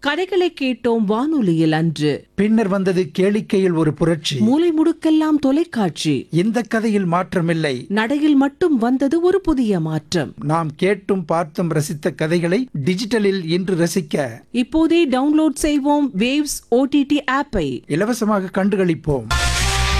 கதைகளை கேட்டோம் வானொலியில் அன்று. பின்னர் வந்தது கேளிக்கையில் ஒரு புரட்சி. மூலை முடுக்கெல்லாம் தொலைக்காட்சி. இந்த கதையில் மாற்றமில்லை, நடையில் மட்டும் வந்தது ஒரு புதிய மாற்றம். நாம் கேட்டும் பார்த்தும் ரசித்த கதைகளை டிஜிட்டலில் இன்று ரசிக்க இப்போதே டவுன்லோட் செய்வோம் வேவ்ஸ் OTT ஆப்பை. இலவசமாக கண்டுகளிப்போம்.